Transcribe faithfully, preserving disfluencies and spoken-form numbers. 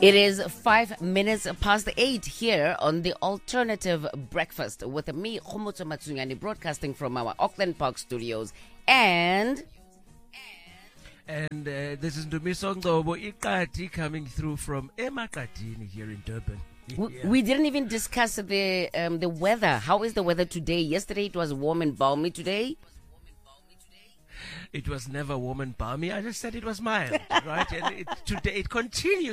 It is five minutes past eight here on the Alternative Breakfast with me, Khomotso Matsungani, broadcasting from our Auckland Park studios. And... And uh, this is Ndumiso Ngcobo Iqadi coming through from Emakadini here in Durban. We, Yeah. we didn't even discuss the um, the weather. How is the weather today? Yesterday it was warm and balmy. Today? It was never warm and balmy. I just said it was mild, right? And it, today it continues